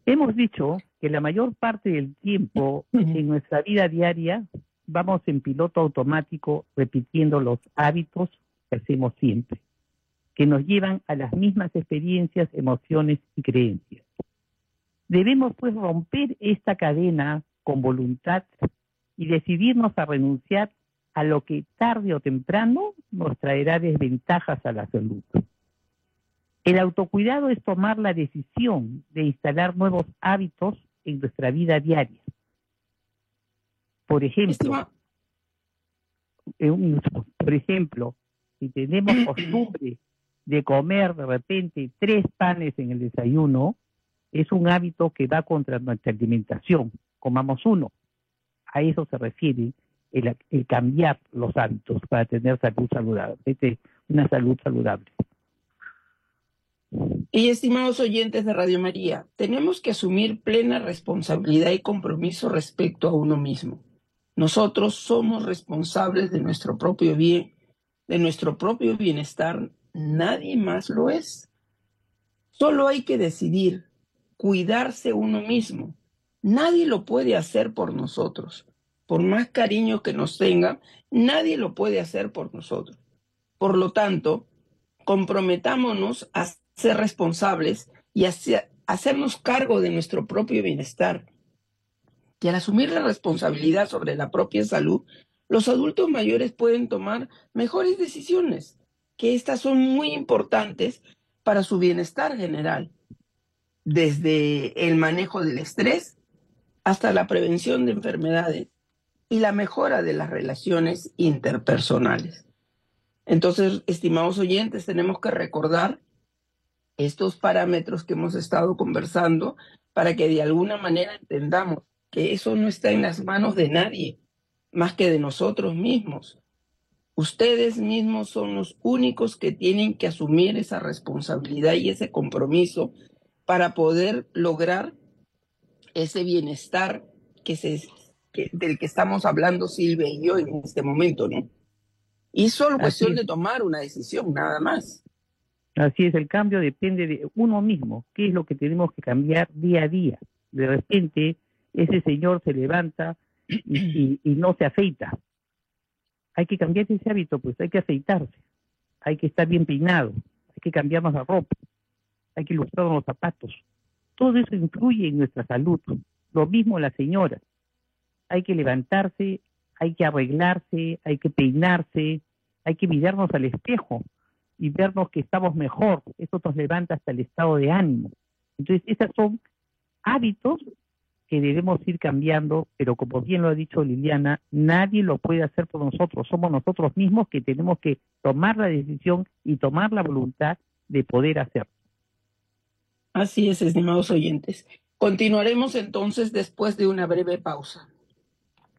Hemos dicho que la mayor parte del tiempo en nuestra vida diaria vamos en piloto automático repitiendo los hábitos que hacemos siempre, que nos llevan a las mismas experiencias, emociones y creencias. Debemos pues romper esta cadena con voluntad y decidirnos a renunciar a lo que tarde o temprano nos traerá desventajas a la salud. El autocuidado es tomar la decisión de instalar nuevos hábitos en nuestra vida diaria. Por ejemplo, si tenemos costumbre de comer de repente 3 panes en el desayuno, es un hábito que va contra nuestra alimentación. Comamos uno. A eso se refiere el cambiar los hábitos para tener salud saludable, una salud saludable. Y estimados oyentes de Radio María, tenemos que asumir plena responsabilidad y compromiso respecto a uno mismo. Nosotros somos responsables de nuestro propio bien, de nuestro propio bienestar. Nadie más lo es. Solo hay que decidir cuidarse uno mismo. Nadie lo puede hacer por nosotros. Por más cariño que nos tengan, nadie lo puede hacer por nosotros. Por lo tanto, comprometámonos a ser responsables y a hacernos cargo de nuestro propio bienestar. Y al asumir la responsabilidad sobre la propia salud, los adultos mayores pueden tomar mejores decisiones, que estas son muy importantes para su bienestar general, desde el manejo del estrés hasta la prevención de enfermedades y la mejora de las relaciones interpersonales. Entonces, estimados oyentes, tenemos que recordar estos parámetros que hemos estado conversando para que de alguna manera entendamos que eso no está en las manos de nadie, más que de nosotros mismos. Ustedes mismos son los únicos que tienen que asumir esa responsabilidad y ese compromiso para poder lograr ese bienestar del que estamos hablando Silvia y yo en este momento, ¿no? Y es solo cuestión de tomar una decisión, nada más. Así es, el cambio depende de uno mismo. ¿Qué es lo que tenemos que cambiar día a día? De repente, ese señor se levanta y no se afeita. Hay que cambiar ese hábito, pues hay que afeitarse. Hay que estar bien peinado. Hay que cambiarnos la ropa. Hay que ilustrarnos los zapatos. Todo eso influye en nuestra salud. Lo mismo la señora. Hay que levantarse, hay que arreglarse, hay que peinarse, hay que mirarnos al espejo y vernos que estamos mejor. Eso nos levanta hasta el estado de ánimo. Entonces, esos son hábitos que debemos ir cambiando, pero como bien lo ha dicho Liliana, nadie lo puede hacer por nosotros. Somos nosotros mismos que tenemos que tomar la decisión y tomar la voluntad de poder hacerlo. Así es, estimados oyentes. Continuaremos entonces después de una breve pausa.